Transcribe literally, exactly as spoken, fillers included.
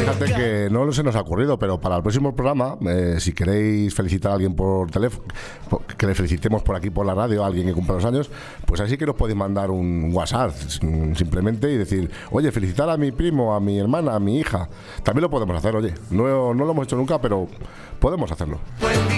fíjate que no se nos ha ocurrido, pero para el próximo programa, eh, si queréis felicitar a alguien por teléfono, que le felicitemos por aquí por la radio a alguien que cumpla los años, pues así que nos podéis mandar un WhatsApp simplemente y decir, oye, felicitar a mi primo, a mi hermana, a mi hija. También lo podemos hacer, oye, no, no lo hemos hecho nunca, pero podemos hacerlo.